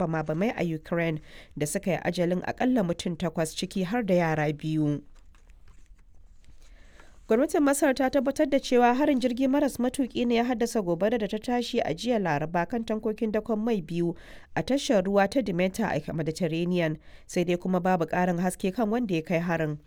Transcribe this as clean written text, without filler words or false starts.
bama-bamai a Ukraine da suka yi ajalin akalla mutum 8 ciki har da yara 2. Gwamnatin Masar ta tabbatar da cewa harin jirgi maras matuki ne ya haddasa gobarar da ta tashi a jiya Laraba kan tankokin dakon mai biyu a tashar ruwa ta Dimeta a Mediterranean, sai dai kuma babu ƙarin haske kan wanda ya kai harin.